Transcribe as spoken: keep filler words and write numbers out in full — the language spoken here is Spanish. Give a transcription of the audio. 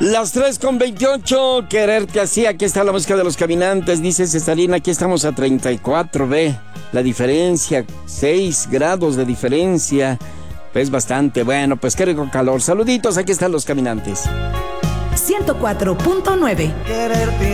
Las tres con veintiocho, quererte así, aquí está la música de Los Caminantes, dice Cesarina, aquí estamos a treinta y cuatro, ve, la diferencia, seis grados de diferencia, es bastante, bueno, pues qué rico calor, saluditos, aquí están Los Caminantes. ciento cuatro punto nueve. Quererte